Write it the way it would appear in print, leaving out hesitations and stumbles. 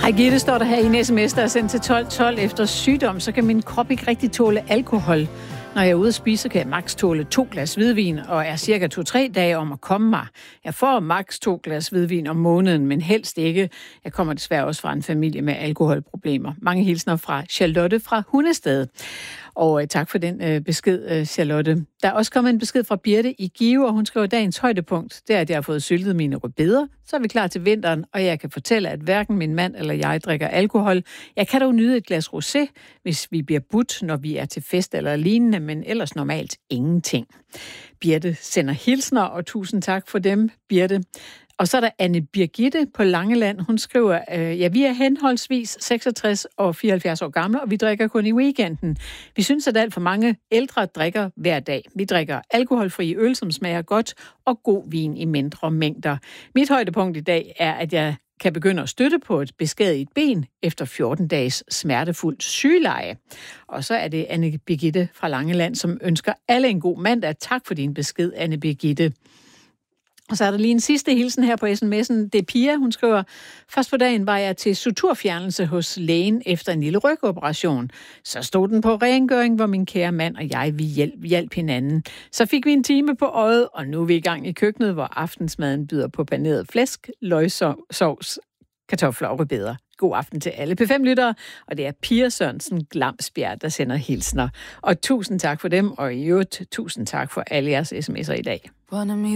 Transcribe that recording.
Hej Gitte, står der her i en sms, der er sendt til 1212. Efter sygdom, så kan min krop ikke rigtig tåle alkohol. Når jeg er ude at spise, så kan jeg maks tåle 2 glas hvidvin, og er cirka 2-3 dage om at komme mig. Jeg får maks 2 glas hvidvin om måneden, men helst ikke. Jeg kommer desværre også fra en familie med alkoholproblemer. Mange hilsner fra Charlotte fra Hundested. Og tak for den besked, Charlotte. Der er også kommet en besked fra Birte i Give, og hun skriver, dagens højdepunkt, det er, at jeg har fået syltet mine rødbeder. Så er vi klar til vinteren, og jeg kan fortælle, at hverken min mand eller jeg drikker alkohol. Jeg kan dog nyde et glas rosé, hvis vi bliver budt, når vi er til fest eller lignende, men ellers normalt ingenting. Birte sender hilsner, og tusind tak for dem, Birte. Og så er der Anne Birgitte på Langeland. Hun skriver, vi er henholdsvis 66 og 74 år gamle, og vi drikker kun i weekenden. Vi synes, at alt for mange ældre drikker hver dag. Vi drikker alkoholfri øl, som smager godt, og god vin i mindre mængder. Mit højdepunkt i dag er, at jeg kan begynde at støtte på et beskadiget ben efter 14 dages smertefuldt sygeleje. Og så er det Anne Birgitte fra Langeland, som ønsker alle en god mandag. Tak for din besked, Anne Birgitte. Og så er der lige en sidste hilsen her på sms'en. Det er Pia, hun skriver, først på dagen var jeg til suturfjernelse hos lægen efter en lille rygoperation. Så stod den på rengøring, hvor min kære mand og jeg, vi hjalp hinanden. Så fik vi en time på øjet, og nu er vi i gang i køkkenet, hvor aftensmaden byder på paneret flæsk, løgsovs, kartofler og rødbeder. God aften til alle P5-lyttere, og det er Pia Sørensen Glamsbjerg, der sender hilsner. Og tusind tak for dem, og i øvrigt tusind tak for alle jeres sms'er i dag.